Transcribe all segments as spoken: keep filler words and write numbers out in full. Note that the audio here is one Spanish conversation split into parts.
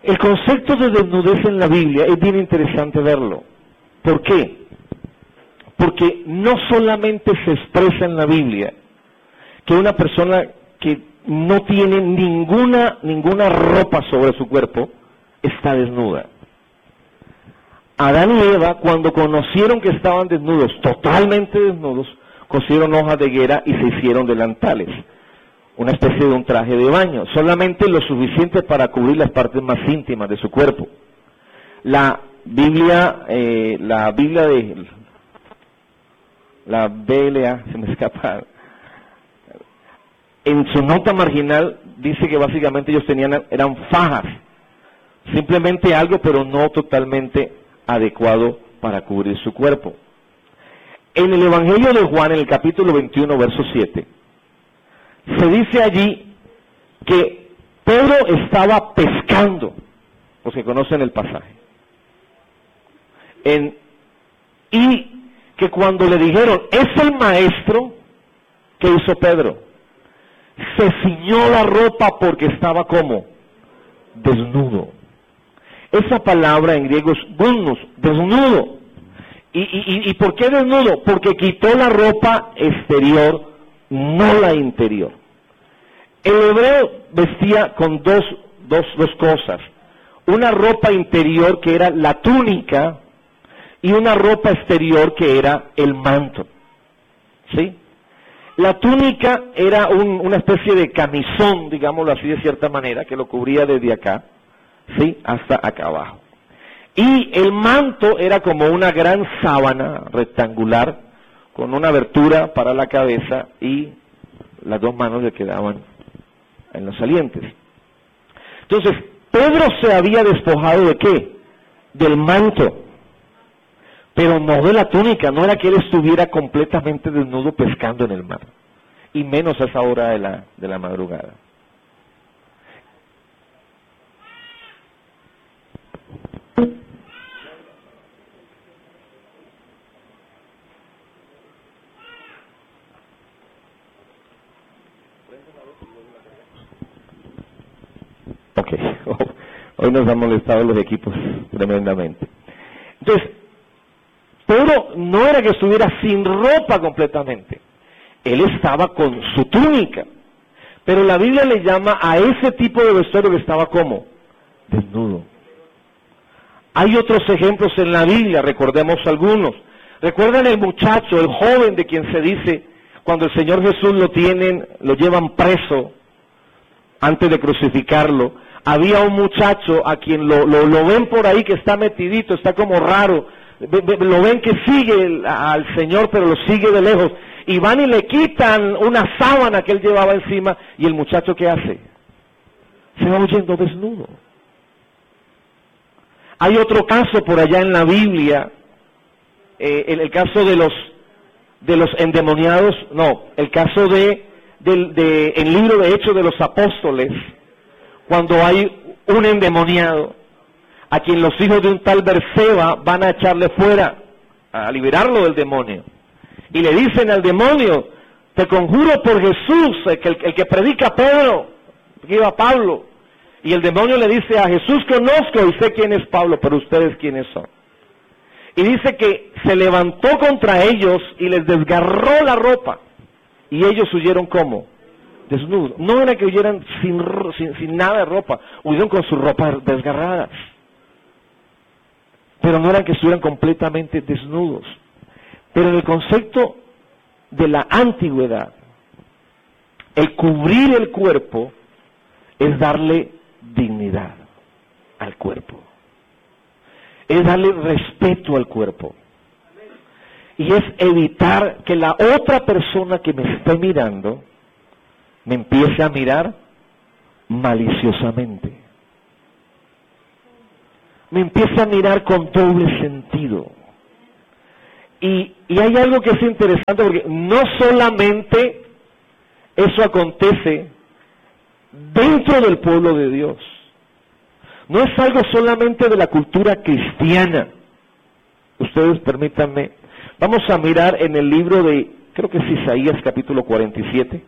El concepto de desnudez en la Biblia es bien interesante verlo. ¿Por qué? Porque no solamente se expresa en la Biblia que una persona que no tiene ninguna, ninguna ropa sobre su cuerpo está desnuda. Adán y Eva, cuando conocieron que estaban desnudos, totalmente desnudos, cosieron hojas de higuera y se hicieron delantales, una especie de un traje de baño, solamente lo suficiente para cubrir las partes más íntimas de su cuerpo. La Biblia, eh, la Biblia de la B L A, se me escapa, en su nota marginal dice que básicamente ellos tenían, eran fajas, simplemente algo, pero no totalmente adecuado para cubrir su cuerpo. En el Evangelio de Juan, en el capítulo veintiuno, verso siete, se dice allí que Pedro estaba pescando, los que conocen el pasaje, en, y que cuando le dijeron, es el maestro, ¿qué hizo Pedro? Se ciñó la ropa porque estaba como desnudo. Esa palabra en griego es gumnos, desnudo. ¿Y, y, ¿Y por qué desnudo? Porque quitó la ropa exterior, no la interior. El hebreo vestía con dos, dos, dos cosas. Una ropa interior que era la túnica y una ropa exterior que era el manto. ¿Sí? La túnica era un, una especie de camisón, digámoslo así de cierta manera, que lo cubría desde acá, ¿sí?, hasta acá abajo. Y el manto era como una gran sábana rectangular con una abertura para la cabeza y las dos manos le quedaban en los salientes. Entonces, Pedro se había despojado ¿de qué? Del manto, pero no de la túnica. No era que él estuviera completamente desnudo pescando en el mar, y menos a esa hora de la, de la madrugada. Ok, hoy nos han molestado los equipos tremendamente. Entonces, Pedro no era que estuviera sin ropa completamente, él estaba con su túnica, pero la Biblia le llama a ese tipo de vestuario que estaba como desnudo. Hay otros ejemplos en la Biblia, recordemos algunos. ¿Recuerdan el muchacho, el joven de quien se dice, cuando el Señor Jesús lo tienen, lo llevan preso antes de crucificarlo? Había un muchacho a quien lo, lo, lo ven por ahí que está metidito, está como raro, lo ven que sigue al Señor, pero lo sigue de lejos, y van y le quitan una sábana que él llevaba encima, y el muchacho ¿qué hace? Se va huyendo desnudo. Hay otro caso por allá en la Biblia, eh, el, el caso de los de los endemoniados, no, el caso de, de, de el libro de Hechos de los Apóstoles, cuando hay un endemoniado a quien los hijos de un tal Berseba van a echarle fuera, a liberarlo del demonio, y le dicen al demonio, te conjuro por Jesús, el que, el que predica Pedro, que iba Pablo, y el demonio le dice, a Jesús conozco y sé quién es Pablo, pero ustedes quiénes son. Y dice que se levantó contra ellos y les desgarró la ropa, y ellos huyeron como desnudos. No era que huyeran sin, sin, sin nada de ropa, huyeron con sus ropas desgarradas, pero no eran que estuvieran completamente desnudos. Pero en el concepto de la antigüedad, el cubrir el cuerpo es darle dignidad al cuerpo, es darle respeto al cuerpo, y es evitar que la otra persona que me esté mirando me empiece a mirar maliciosamente, me empieza a mirar con doble sentido. Y, y hay algo que es interesante, porque no solamente eso acontece dentro del pueblo de Dios, no es algo solamente de la cultura cristiana. Ustedes permítanme, vamos a mirar en el libro de, creo que es Isaías capítulo cuarenta y siete.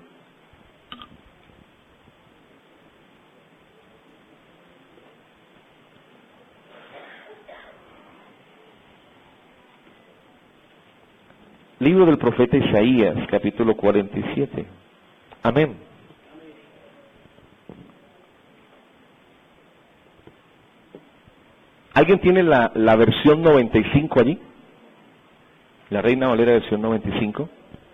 Libro del profeta Isaías, capítulo cuarenta y siete. Amén. ¿Alguien tiene la, la versión noventa y cinco allí? La Reina Valera versión noventa y cinco.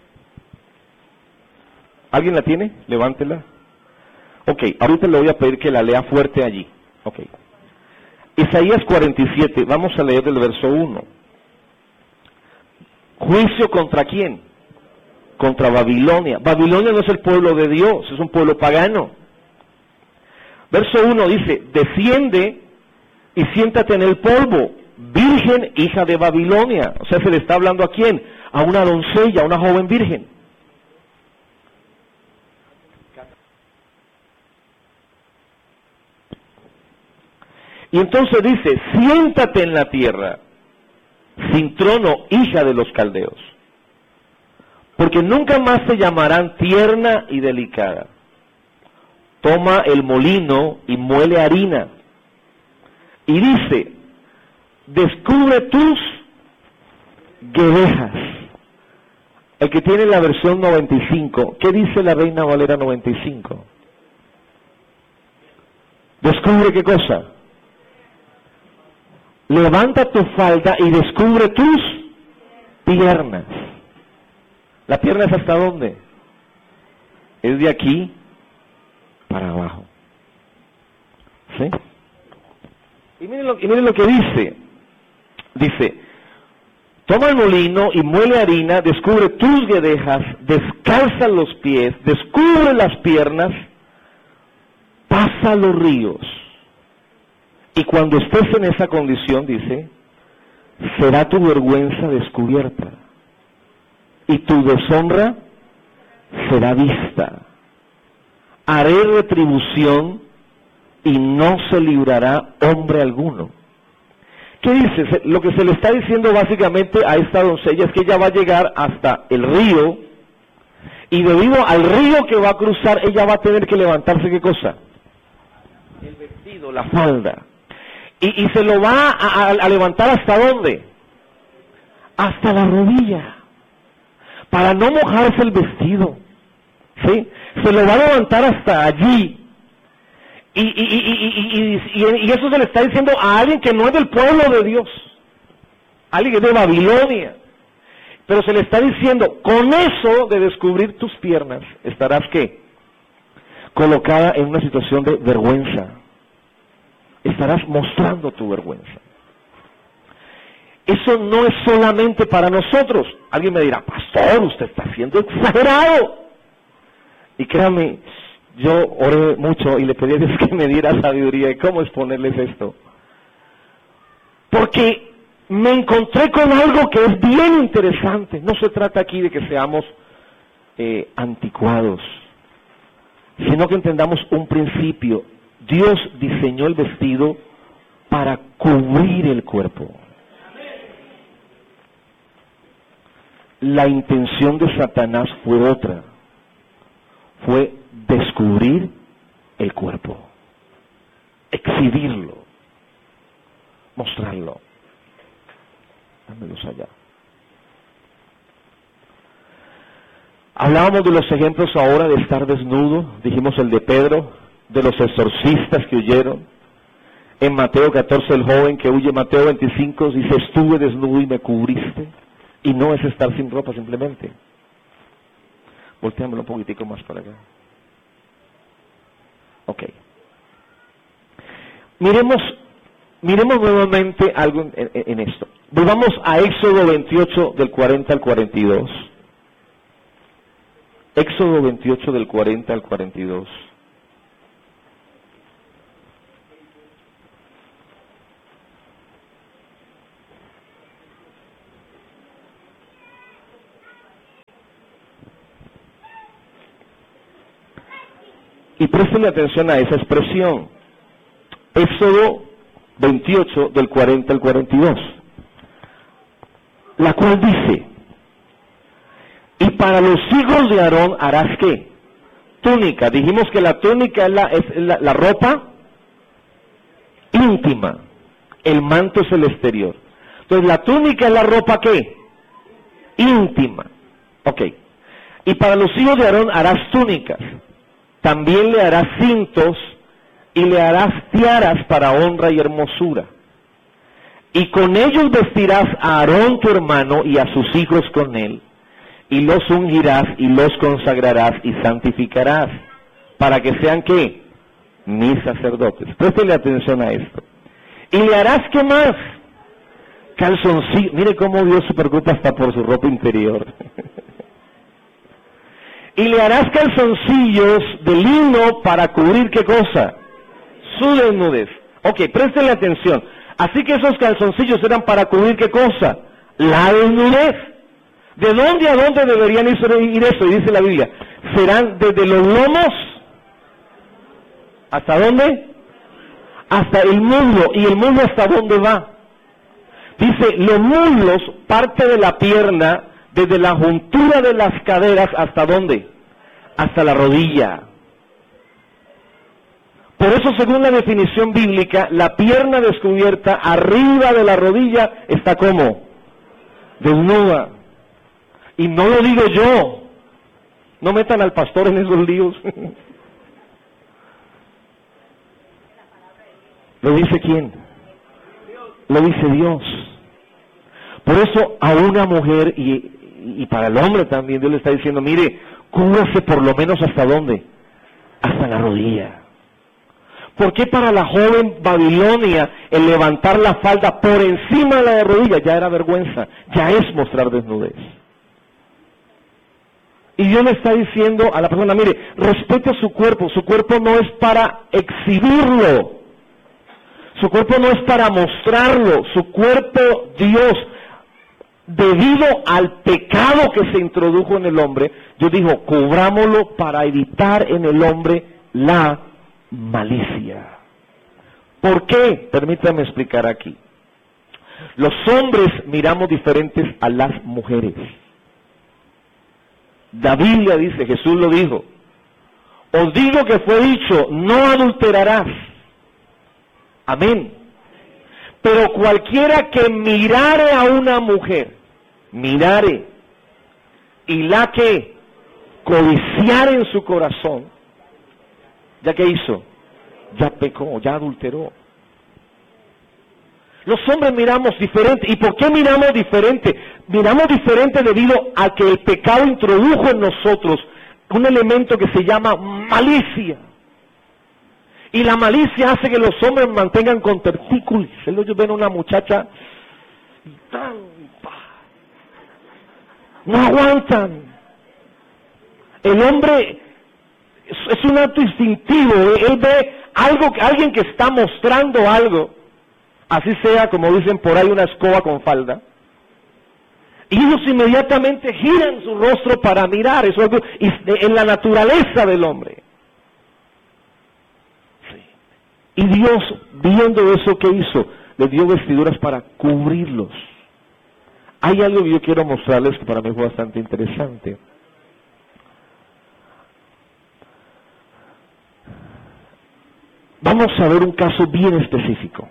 ¿Alguien la tiene? Levántela. Ok, ahorita le voy a pedir que la lea fuerte allí. Ok. Isaías cuarenta y siete, vamos a leer del verso uno. ¿Juicio contra quién? Contra Babilonia. Babilonia no es el pueblo de Dios, es un pueblo pagano. Verso uno dice, desciende y siéntate en el polvo, virgen hija de Babilonia. O sea, se le está hablando a quién? A una doncella, a una joven virgen. Y entonces dice, siéntate en la tierra, sin trono, hija de los caldeos, porque nunca más te llamarán tierna y delicada. Toma el molino y muele harina. Y dice, descubre tus guedejas. El que tiene la versión noventa y cinco, ¿qué dice la Reina Valera noventa y cinco? Descubre qué cosa. Levanta tu falda y descubre tus piernas. ¿La pierna es hasta dónde? Es de aquí para abajo. ¿Sí? Y miren lo, y miren lo que dice. Dice, toma el molino y muele harina, descubre tus guedejas, descalza los pies, descubre las piernas, pasa los ríos. Y cuando estés en esa condición, dice, será tu vergüenza descubierta y tu deshonra será vista. Haré retribución y no se librará hombre alguno. ¿Qué dice? Lo que se le está diciendo básicamente a esta doncella es que ella va a llegar hasta el río y debido al río que va a cruzar, ella va a tener que levantarse, ¿qué cosa? El vestido, la falda. Y, y se lo va a, a, a levantar ¿hasta dónde? Hasta la rodilla, para no mojarse el vestido, ¿sí? Se lo va a levantar hasta allí. Y, y, y, y, y, y, y eso se le está diciendo a alguien que no es del pueblo de Dios, alguien que es de Babilonia. Pero se le está diciendo, con eso de descubrir tus piernas, estarás, ¿qué? Colocada en una situación de vergüenza. Estarás mostrando tu vergüenza. Eso no es solamente para nosotros. Alguien me dirá, pastor, usted está siendo exagerado. Y créame, yo oré mucho y le pedí a Dios que me diera sabiduría de cómo exponerles esto. Porque me encontré con algo que es bien interesante. No se trata aquí de que seamos eh, anticuados, sino que entendamos un principio. Dios diseñó el vestido para cubrir el cuerpo. La intención de Satanás fue otra. Fue descubrir el cuerpo, exhibirlo, mostrarlo. Dámelos allá. Hablábamos de los ejemplos ahora de estar desnudo. Dijimos el de Pedro, de los exorcistas que huyeron. En Mateo catorce, el joven que huye. Mateo veinticinco dice, estuve desnudo y me cubriste. Y no es estar sin ropa simplemente. Volteámoslo un poquitico más para acá. Ok. Miremos, miremos nuevamente algo en, en, en esto. Volvamos a Éxodo veintiocho, del cuarenta al cuarenta y dos. Éxodo veintiocho, del cuarenta al cuarenta y dos. Y presten atención a esa expresión. Éxodo veintiocho, del cuarenta al cuarenta y dos. La cual dice, y para los hijos de Aarón harás ¿qué? Túnica. Dijimos que la túnica es la, es la, la ropa íntima. El manto es el exterior. Entonces la túnica es la ropa ¿qué? íntima. Ok. Y para los hijos de Aarón harás túnicas. También le harás cintos y le harás tiaras para honra y hermosura. Y con ellos vestirás a Aarón tu hermano y a sus hijos con él, y los ungirás y los consagrarás y santificarás, para que sean, ¿qué? Mis sacerdotes. Préstele atención a esto. Y le harás, ¿qué más? Calzoncillos. Mire cómo Dios se preocupa hasta por su ropa interior. Y le harás calzoncillos de lino para cubrir, ¿qué cosa? Su desnudez. Ok, préstele atención. Así que esos calzoncillos eran para cubrir, ¿qué cosa? La desnudez. ¿De dónde a dónde deberían ir eso? Y dice la Biblia, serán desde los lomos, ¿hasta dónde? Hasta el muslo. ¿Y el muslo hasta dónde va? Dice, los muslos, parte de la pierna, desde la juntura de las caderas, ¿hasta dónde? Hasta la rodilla. Por eso, según la definición bíblica, la pierna descubierta arriba de la rodilla está como desnuda. Y no lo digo yo. No metan al pastor en esos líos. ¿Lo dice quién? Lo dice Dios. Por eso a una mujer, y, y para el hombre también, Dios le está diciendo, mire, cúbrase por lo menos hasta dónde? Hasta la rodilla. ¿Por qué para la joven Babilonia el levantar la falda por encima de la rodilla ya era vergüenza? Ya es mostrar desnudez. Y Dios le está diciendo a la persona, mire, respete su cuerpo. Su cuerpo no es para exhibirlo. Su cuerpo no es para mostrarlo. Su cuerpo, Dios, debido al pecado que se introdujo en el hombre, Dios dijo, cubrámoslo para evitar en el hombre la malicia. ¿Por qué? Permítame explicar aquí. Los hombres miramos diferentes a las mujeres. La Biblia dice, Jesús lo dijo, os digo que fue dicho, no adulterarás. Amén. Pero cualquiera que mirare a una mujer, mirare, y la que codiciare en su corazón, ¿ya qué hizo? Ya pecó, ya adulteró. Los hombres miramos diferente. ¿Y por qué miramos diferente? Miramos diferente debido a que el pecado introdujo en nosotros un elemento que se llama malicia. Y la malicia hace que los hombres mantengan con tertículos. Ellos ven a una muchacha, no aguantan. El hombre es un acto instintivo. Él ve algo, alguien que está mostrando algo, así sea, como dicen por ahí, una escoba con falda, y ellos inmediatamente giran su rostro para mirar. Eso es algo en la naturaleza del hombre. Y Dios, viendo eso, ¿qué hizo? Les dio vestiduras para cubrirlos. Hay algo que yo quiero mostrarles que para mí fue bastante interesante. Vamos a ver un caso bien específico.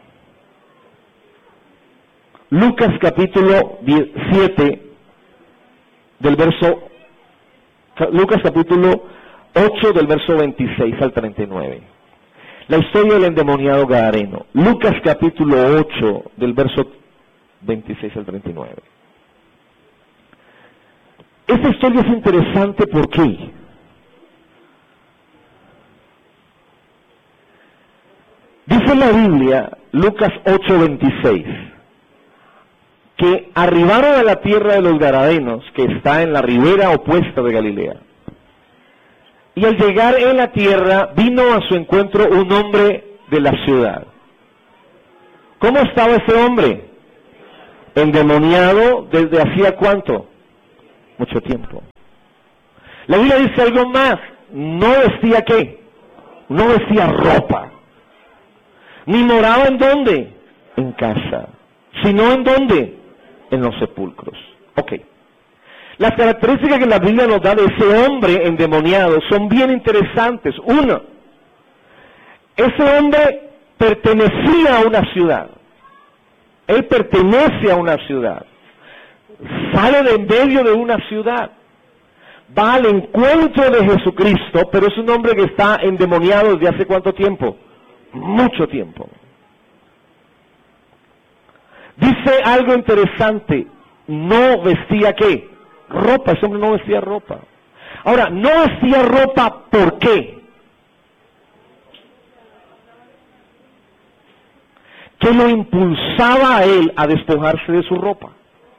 Lucas capítulo siete, del verso, Lucas capítulo ocho, del verso veintiséis al treinta y nueve. La historia del endemoniado gadareno. Lucas capítulo ocho, del verso veintiséis al treinta y nueve. Esta historia es interesante, ¿por qué? Dice la Biblia, Lucas ocho, veintiséis, que arribaron a la tierra de los Gadarenos, que está en la ribera opuesta de Galilea. Y al llegar en la tierra, vino a su encuentro un hombre de la ciudad. ¿Cómo estaba ese hombre? Endemoniado desde hacía ¿cuánto? Mucho tiempo. La Biblia dice algo más. No vestía ¿qué? No vestía ropa. Ni moraba en dónde? En casa. Sino en dónde? En los sepulcros. Ok. Las características que la Biblia nos da de ese hombre endemoniado son bien interesantes. Uno, ese hombre pertenecía a una ciudad. Él pertenece a una ciudad. sale de en medio de una ciudad, va al encuentro de Jesucristo, pero es un hombre que está endemoniado desde hace ¿cuánto tiempo? Mucho tiempo. Dice algo interesante, no vestía ¿qué? Ropa, ese hombre no vestía ropa. Ahora, no vestía ropa, ¿por qué? ¿Qué lo impulsaba a él a despojarse de su ropa?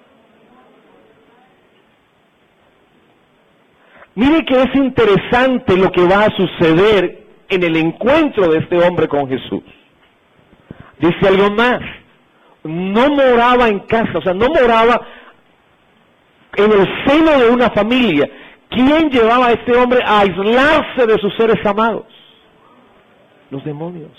Mire que es interesante lo que va a suceder en el encuentro de este hombre con Jesús. Dice algo más, no moraba en casa, o sea, no moraba en el seno de una familia. ¿Quién llevaba a este hombre a aislarse de sus seres amados? Los demonios.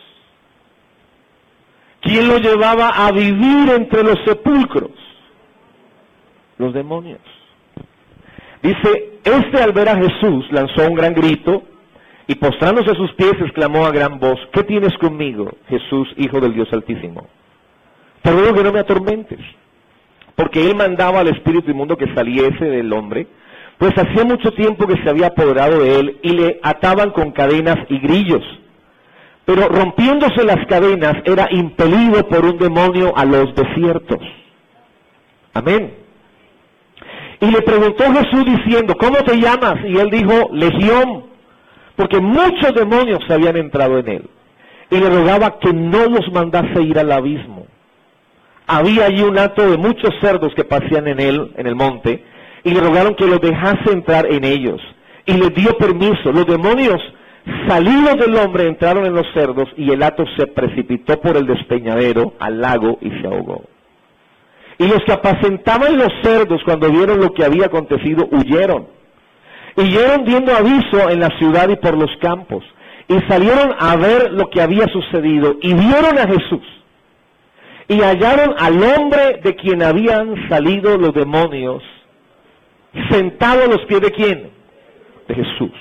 ¿Quién lo llevaba a vivir entre los sepulcros? Los demonios. Dice, este al ver a Jesús lanzó un gran grito y postrándose a sus pies exclamó a gran voz, ¿qué tienes conmigo, Jesús, Hijo del Dios Altísimo? Te ruego que no me atormentes. Porque él mandaba al espíritu inmundo que saliese del hombre, pues hacía mucho tiempo que se había apoderado de él y le ataban con cadenas y grillos. Pero rompiéndose las cadenas era impelido por un demonio a los desiertos. Amén. Y le preguntó Jesús diciendo, ¿cómo te llamas? Y él dijo, Legión, porque muchos demonios habían entrado en él. Y le rogaba que no los mandase ir al abismo. Había allí un hato de muchos cerdos que pasían en él, en el monte, y le rogaron que los dejase entrar en ellos. Y les dio permiso. Los demonios salidos del hombre entraron en los cerdos, y el hato se precipitó por el despeñadero al lago y se ahogó. Y los que apacentaban los cerdos, cuando vieron lo que había acontecido, huyeron. Y huyeron dando aviso en la ciudad y por los campos. Y salieron a ver lo que había sucedido, y vieron a Jesús. Y hallaron al hombre de quien habían salido los demonios, sentado a los pies de ¿quién? De Jesús.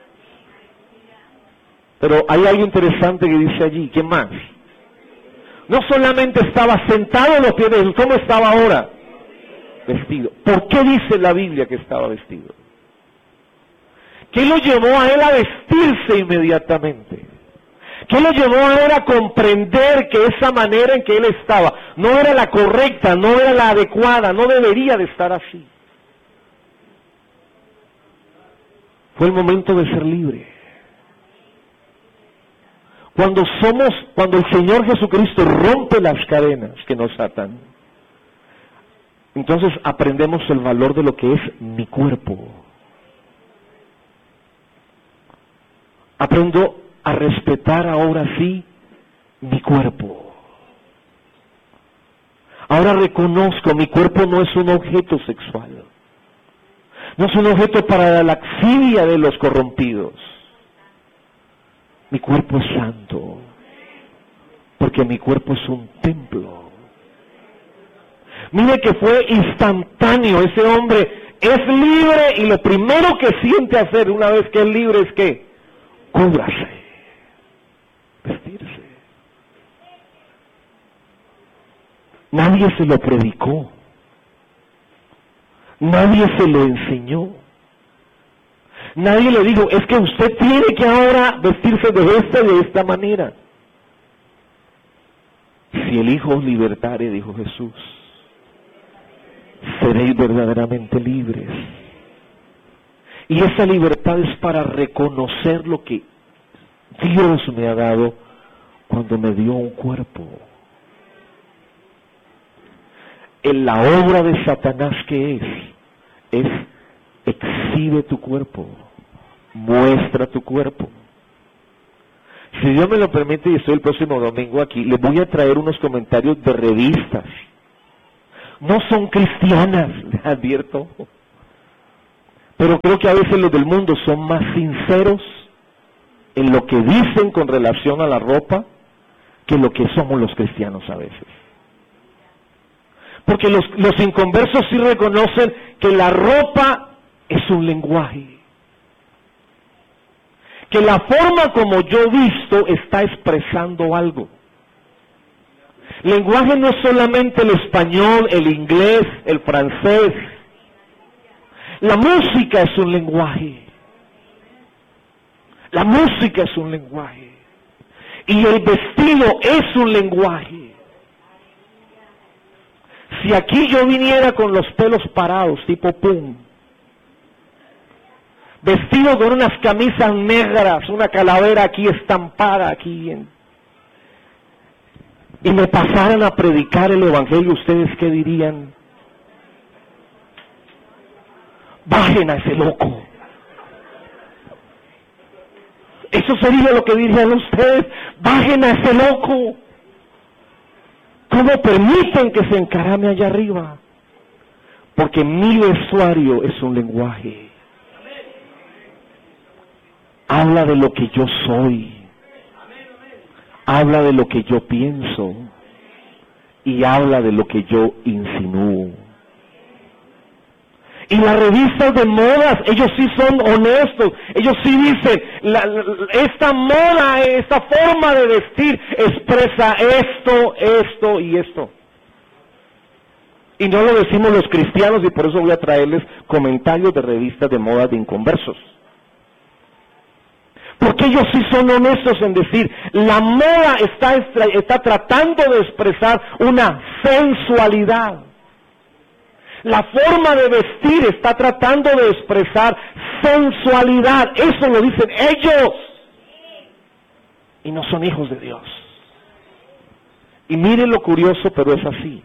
Pero hay algo interesante que dice allí, ¿qué más? No solamente estaba sentado a los pies de Jesús, ¿cómo estaba ahora? Vestido. ¿Por qué dice la Biblia que estaba vestido? ¿Qué lo llevó a él a vestirse inmediatamente? ¿Qué lo llevó a él a comprender que esa manera en que él estaba no era la correcta, no era la adecuada, no debería de estar así? Fue el momento de ser libre. Cuando somos, cuando el Señor Jesucristo rompe las cadenas que nos atan, entonces aprendemos el valor de lo que es mi cuerpo. Aprendo a respetar ahora sí mi cuerpo. Ahora reconozco, mi cuerpo no es un objeto sexual. No es un objeto para la laxidia de los corrompidos. Mi cuerpo es santo, porque mi cuerpo es un templo. Mire que fue instantáneo, ese hombre es libre y lo primero que siente hacer una vez que es libre es que cúbrase, vestirse. Nadie se lo predicó, nadie se lo enseñó. Nadie le dijo, es que usted tiene que ahora vestirse de esta y de esta manera. Si el Hijo os libertare, dijo Jesús, seréis verdaderamente libres. Y esa libertad es para reconocer lo que Dios me ha dado cuando me dio un cuerpo. En la obra de Satanás, ¿qué es? Es exhibe tu cuerpo, muestra tu cuerpo. Si Dios me lo permite y estoy el próximo domingo aquí, les voy a traer unos comentarios de revistas. No son cristianas, les advierto. Pero creo que a veces los del mundo son más sinceros en lo que dicen con relación a la ropa que lo que somos los cristianos a veces. Porque los, los inconversos sí reconocen que la ropa es un lenguaje. Que la forma como yo visto está expresando algo. Lenguaje no es solamente el español, el inglés, el francés. La música es un lenguaje. La música es un lenguaje. Y el vestido es un lenguaje. Si aquí yo viniera con los pelos parados, tipo pum, vestido con unas camisas negras, una calavera aquí estampada, aquí, en, y me pasaran a predicar el evangelio, ¿ustedes qué dirían? Bajen a ese loco. Eso sería lo que dirían ustedes, bajen a ese loco. ¿Cómo permiten que se encarame allá arriba? Porque mi vestuario es un lenguaje. Habla de lo que yo soy. Habla de lo que yo pienso. Y habla de lo que yo insinúo. Y las revistas de modas, ellos sí son honestos, ellos sí dicen, la, la, esta moda, esta forma de vestir expresa esto, esto y esto. Y no lo decimos los cristianos, y por eso voy a traerles comentarios de revistas de moda de inconversos. Porque ellos sí son honestos en decir, la moda está, está tratando de expresar una sensualidad. La forma de vestir está tratando de expresar sensualidad. Eso lo dicen ellos. Y no son hijos de Dios. Y miren lo curioso, pero es así.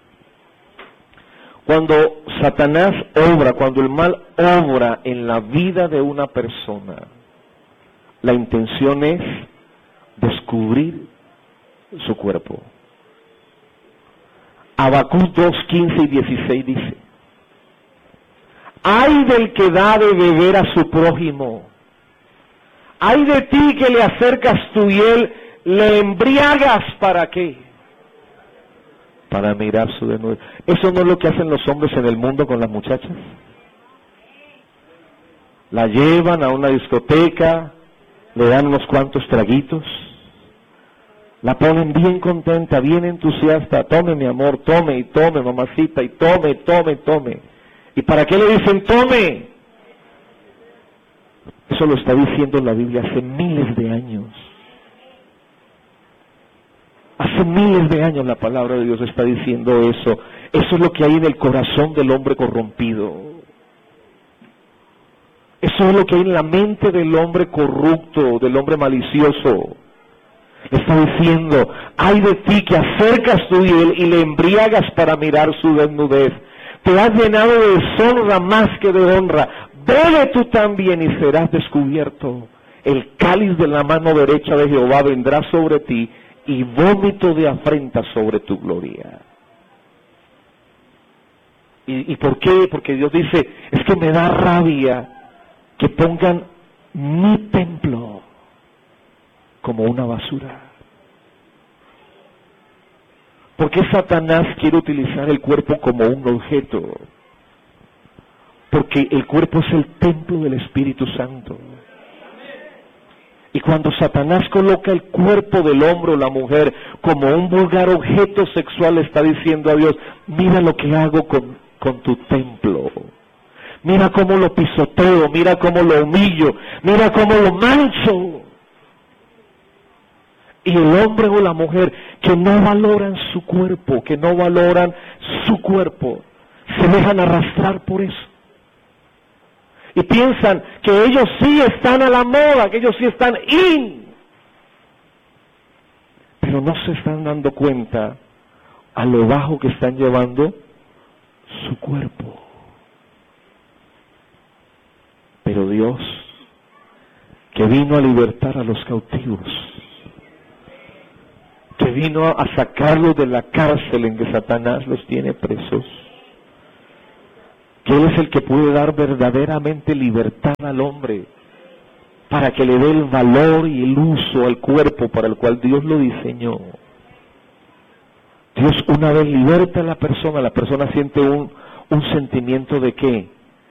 Cuando Satanás obra, cuando el mal obra en la vida de una persona, la intención es descubrir su cuerpo. Habacuc dos, quince y dieciséis dice: ay del que da de beber a su prójimo, ay de ti que le acercas tú y él le embriagas, ¿para qué? Para mirar su desnudez. ¿Eso no es lo que hacen los hombres en el mundo con las muchachas? La llevan a una discoteca, le dan unos cuantos traguitos, la ponen bien contenta, bien entusiasta, tome mi amor, tome y tome mamacita, y tome, tome, tome. ¿Y para qué le dicen tome? Eso lo está diciendo la Biblia hace miles de años. Hace miles de años la palabra de Dios está diciendo eso. Eso es lo que hay en el corazón del hombre corrompido. Eso es lo que hay en la mente del hombre corrupto, del hombre malicioso. Está diciendo, ay de ti que acercas tú y él y le embriagas para mirar su desnudez. Te has llenado de deshonra más que de honra. Bebe tú también y serás descubierto. El cáliz de la mano derecha de Jehová vendrá sobre ti y vómito de afrenta sobre tu gloria. ¿Y, y por qué? Porque Dios dice, es que me da rabia que pongan mi templo como una basura. ¿Por qué Satanás quiere utilizar el cuerpo como un objeto? Porque el cuerpo es el templo del Espíritu Santo. Y cuando Satanás coloca el cuerpo del hombre o la mujer como un vulgar objeto sexual, le está diciendo a Dios, mira lo que hago con, con tu templo. Mira cómo lo pisoteo, mira cómo lo humillo, mira cómo lo mancho. Y el hombre o la mujer que no valoran su cuerpo, que no valoran su cuerpo, se dejan arrastrar por eso. Y piensan que ellos sí están a la moda, que ellos sí están in. Pero no se están dando cuenta a lo bajo que están llevando su cuerpo. Pero Dios, que vino a libertar a los cautivos, que vino a sacarlos de la cárcel en que Satanás los tiene presos, que Él es el que puede dar verdaderamente libertad al hombre para que le dé el valor y el uso al cuerpo para el cual Dios lo diseñó. Dios una vez liberta a la persona, la persona siente un, un sentimiento de ¿qué?